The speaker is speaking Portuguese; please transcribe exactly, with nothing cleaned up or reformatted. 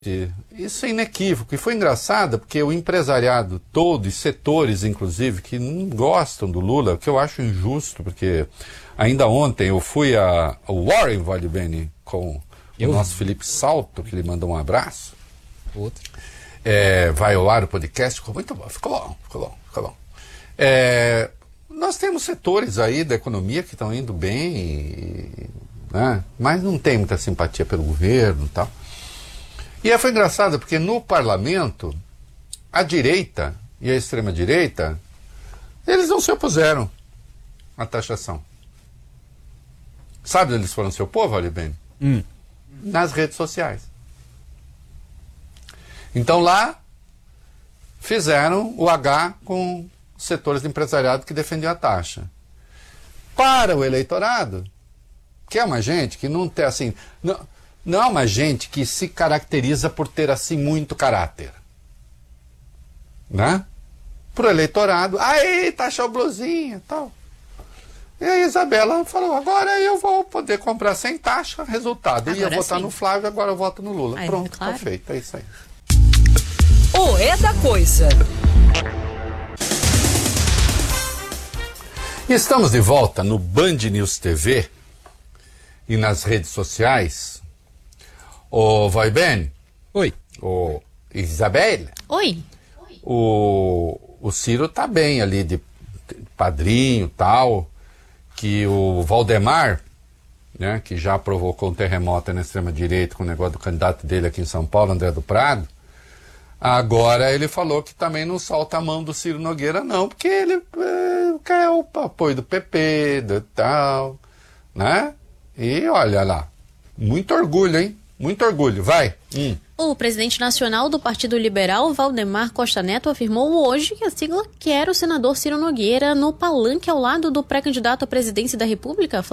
Isso é inequívoco. E foi engraçado porque o empresariado todo, e setores inclusive, que não gostam do Lula, o que eu acho injusto, porque ainda ontem eu fui a, a Warren, Vale Bene, com eu? o nosso Felipe Salto, que lhe mandou um abraço. Outro. É, vai ao ar o podcast, ficou muito bom, ficou bom, ficou bom, ficou bom. É, nós temos setores aí da economia que estão indo bem, e, né, mas não tem muita simpatia pelo governo e tal. E aí foi engraçado, porque no parlamento, a direita e a extrema-direita, eles não se opuseram à taxação. Sabe onde eles foram se opor, Vale Bene? Hum. Nas redes sociais. Então lá, fizeram o H com setores de empresariado que defendiam a taxa. Para o eleitorado, que é uma gente que não tem assim... Não, Não é uma gente que se caracteriza por ter assim muito caráter, né? Pro eleitorado, aí taxou blusinha e tal. E a Isabela falou, agora eu vou poder comprar sem taxa, resultado. Eu ia votar sim. no Flávio, agora eu voto no Lula. Aí, pronto, claro. Tá feito, é isso aí. O É da Coisa. E estamos de volta no Band News T V e nas redes sociais. Ô, Vai Bene. Oi. Ô, Isabela. Oi. O, o Ciro tá bem ali de padrinho e tal, que o Valdemar, né, que já provocou um terremoto na extrema-direita com o negócio do candidato dele aqui em São Paulo, André do Prado, agora ele falou que também não solta a mão do Ciro Nogueira não, porque ele é, quer o apoio do P P, do tal, né? E olha lá, muito orgulho, hein? Muito orgulho, vai. Hum. O presidente nacional do Partido Liberal, Valdemar Costa Neto, afirmou hoje que a sigla quer o senador Ciro Nogueira no palanque ao lado do pré-candidato à presidência da República,